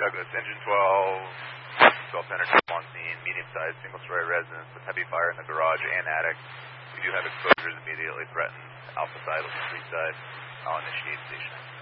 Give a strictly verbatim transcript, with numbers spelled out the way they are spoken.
Douglas, engine twelve, twelve ten on scene, medium-sized, single-story residence with heavy fire in the garage and attic. We do have exposures immediately threatened, alpha side, street side. I'll initiate stationing.